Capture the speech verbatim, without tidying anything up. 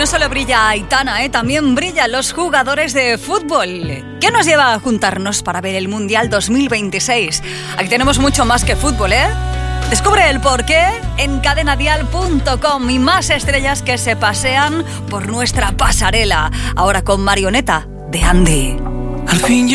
no solo brilla Aitana, ¿eh? También brillan los jugadores de fútbol. ¿Qué nos lleva a juntarnos para ver el Mundial dos mil veintiséis? Aquí tenemos mucho más que fútbol, ¿eh? Descubre el porqué en cadena dial punto com y más estrellas que se pasean por nuestra pasarela. Ahora con Marioneta de Andy. Al fin